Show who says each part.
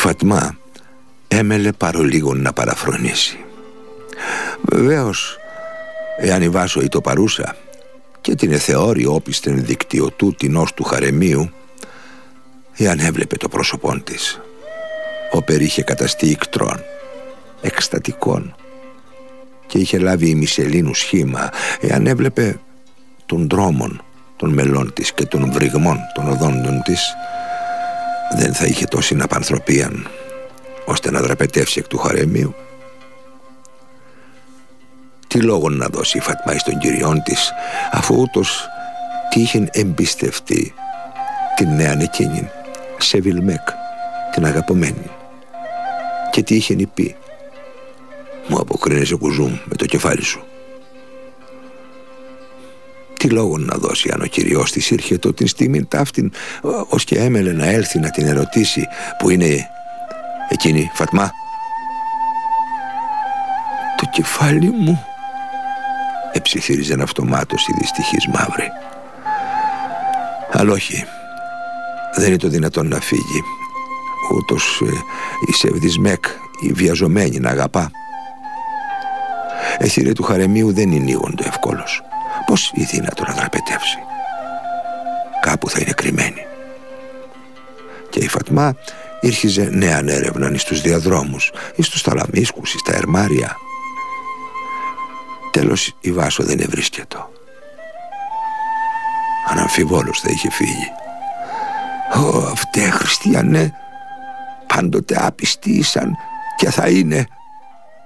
Speaker 1: Φατμά έμελε παρολίγο να παραφρονήσει. Βεβαίως, εάν η Βάσο ή το παρούσα και την εθεώρη όπισθεν δικτυωτού τεινός του χαρεμίου, εάν έβλεπε το πρόσωπόν της, όπερ είχε καταστεί ικτρών, εκστατικών, και είχε λάβει η Μισελίνου σχήμα, εάν έβλεπε των δρόμων των μελών της και των βρυγμών των οδόντων της, δεν θα είχε τόση απανθρωπίαν ώστε να δραπετεύσει εκ του χαρεμίου. Τι λόγο να δώσει η Φατμά εις τον κυριόν της, αφού ούτως τι είχεν εμπιστευτεί την νέαν εκείνην, σε Βιλμέκ, την αγαπωμένη, και τι είχεν πει. Μου αποκρίνεσαι, κουζούμ, με το κεφάλι σου. Τι λόγο να δώσει αν ο κυριός της ήρχε το την στιγμήν ταύτην, ως και έμελε να έλθει να την ερωτήσει που είναι εκείνη, Φατμά? Το κεφάλι μου, εψιθύριζεν αυτομάτως η δυστυχής μαύρη. Αλλά όχι, δεν είναι το δυνατόν να φύγει. Ούτως η Σεβδισμέκ, η βιαζομένη, να αγαπά. Εθύρε του χαρεμίου δεν είναι ήγοντο ευκόλος. Πώς είναι δυνατόν να δραπετεύσει? Κάπου θα είναι κρυμμένη. Και η Φατμά ήρχιζε νέαν έρευναν εις τους διαδρόμους, εις τους θαλαμίσκους, εις τα ερμάρια. Τέλος η Βάσο δεν ευρίσκετο. Αναμφιβόλως θα είχε φύγει. Αυτέ, Χριστιανέ, πάντοτε άπιστοι ήσαν και θα είναι.